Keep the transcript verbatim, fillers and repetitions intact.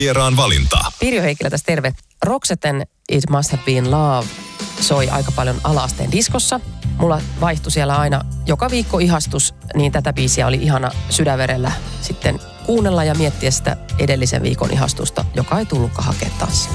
Vieraan valinta. Pirjo Heikkilä tässä terve. Roxetten It Must Have Been Love soi aika paljon ala-asteen diskossa. Mulla vaihtui siellä aina joka viikko ihastus, niin tätä biisiä oli ihana sydänverellä sitten kuunnella ja miettiä sitä edellisen viikon ihastusta, joka ei tullutkaan hakea tanssia.